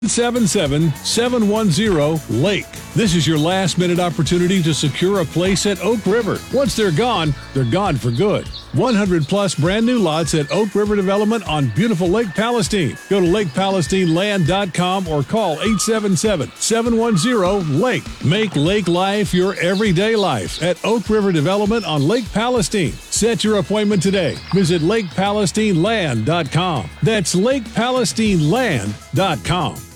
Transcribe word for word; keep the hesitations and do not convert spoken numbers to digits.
seven seven, seven one zero, LAKE. This is your last-minute opportunity to secure a place at Oak River. Once they're gone, they're gone for good. one hundred plus brand new lots at Oak River Development on beautiful Lake Palestine. Go to lake palestine land dot com or call eight seven seven, seven one zero, LAKE. Make lake life your everyday life at Oak River Development on Lake Palestine. Set your appointment today. Visit lake palestine land dot com. That's lake palestine land dot com.